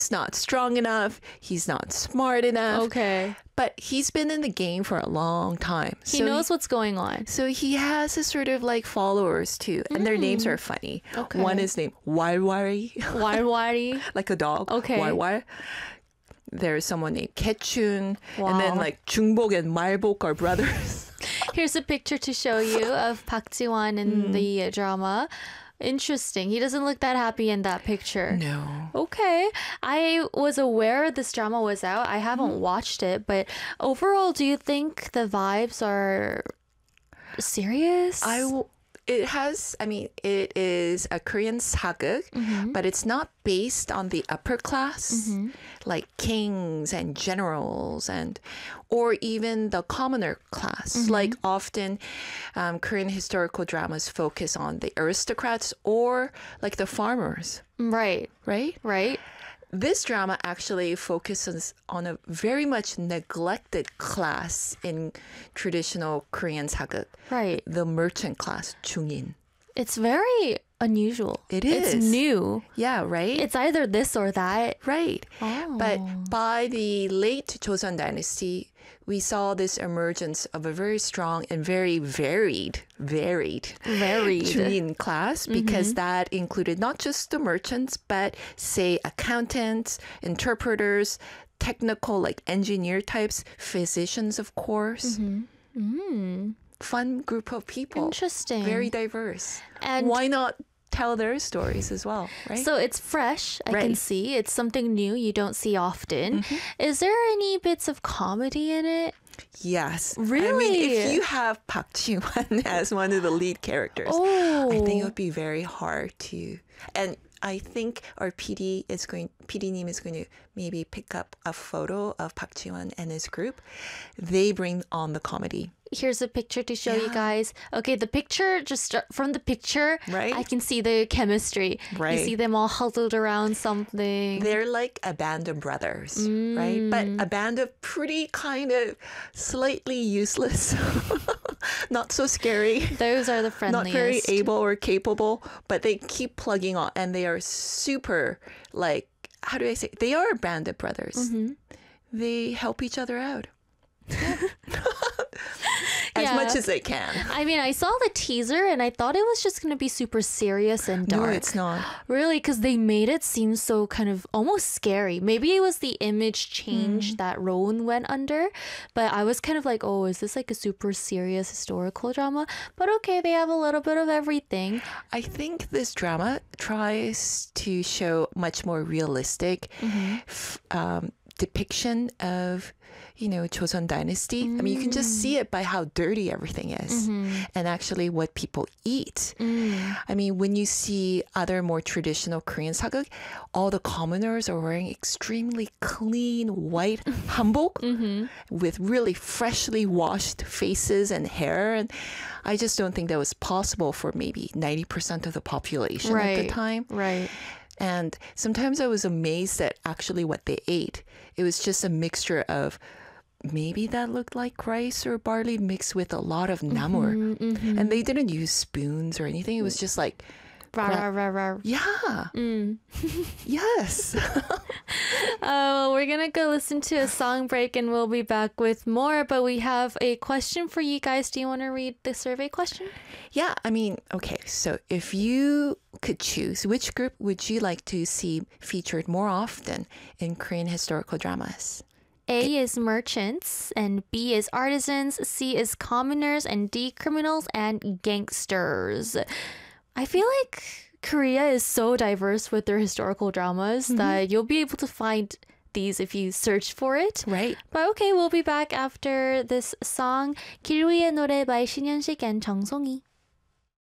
not strong enough. He's not smart enough. Okay. But he's been in the game for a long time. He knows what's going on. So he has a sort of like followers too. And their names are funny. Okay. One is named Warwari, Warwari. like a dog. Okay. Warwar. There's someone named Ketchun. Wow. And then like Jungbok and Malbok are brothers. Here's a picture to show you of Park Ji-won in the drama. Interesting. He doesn't look that happy in that picture. No. Okay. I was aware this drama was out. I haven't watched it, but overall, do you think the vibes are serious? It is a Korean sageuk, but it's not based on the upper class, like kings and generals or even the commoner class. Like often Korean historical dramas focus on the aristocrats or like the farmers. Right. Right? This drama actually focuses on a very much neglected class in traditional Korean sageuk. Right. The merchant class, 중인. It's very unusual. It is. It's new. Yeah, right? It's either this or that. Right. Oh. But by the late Joseon dynasty, we saw this emergence of a very strong and very varied 중인 class because that included not just the merchants, but say accountants, interpreters, technical like engineer types, physicians, of course. Fun group of people. Interesting. Very diverse. And why not tell their stories as well, right? So it's fresh, I can see. It's something new you don't see often. Is there any bits of comedy in it? Yes. Really? I mean, if you have Park Ji-won as one of the lead characters, I think it would be very hard to... And I think our PD-님 is going to maybe pick up a photo of Park Ji-won and his group. They bring on the comedy. Here's a picture to show you guys. Okay, the picture, from the picture, right? I can see the chemistry. Right. You see them all huddled around something. They're like a band of brothers, right? But a band of pretty kind of slightly useless, not so scary. Those are the friendliest. Not very able or capable, but they keep plugging on and they are super like, how do I say? They are a band of brothers. They help each other out. As much as they can. I mean, I saw the teaser and I thought it was just going to be super serious and dark. No, it's not. Really, because they made it seem so kind of almost scary. Maybe it was the image change that Rowan went under, but I was kind of like, oh, is this like a super serious historical drama? But okay, they have a little bit of everything. I think this drama tries to show much more realistic depiction of, Joseon dynasty. I mean, you can just see it by how dirty everything is and actually what people eat. I mean, when you see other more traditional Korean sageuk, all the commoners are wearing extremely clean white hanbok with really freshly washed faces and hair. And I just don't think that was possible for maybe 90% of the population at the time. Right. And sometimes I was amazed at actually what they ate. It was just a mixture of maybe that looked like rice or barley mixed with a lot of namur. And they didn't use spoons or anything. It was just like... Yeah. Yes. We're going to go listen to a song break and we'll be back with more. But we have a question for you guys. Do you want to read the survey question? Yeah. I mean, okay. So if you could choose, which group would you like to see featured more often in Korean historical dramas? A is merchants, and B is artisans, C is commoners, and D criminals and gangsters. I feel like Korea is so diverse with their historical dramas that you'll be able to find these if you search for it. Right. But okay, we'll be back after this song. 길 위의 노래 by 신현식 and 정송이.